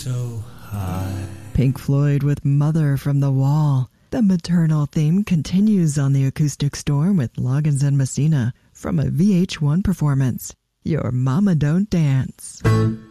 So high. Pink Floyd with Mother from the Wall. The maternal theme continues on the Acoustic Storm with Loggins and Messina from a VH1 performance. Your Mama Don't Dance.